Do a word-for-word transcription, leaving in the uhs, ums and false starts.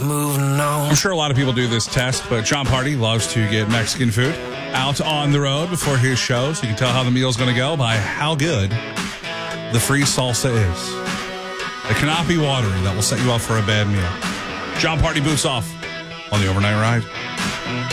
moving on. I'm sure a lot of people do this test, but John Party loves to get Mexican food out on the road before his show, so you can tell how the meal's going to go by how good the free salsa is. It cannot be watery. That will set you up for a bad meal. John Party boots off on the Overnight Ride.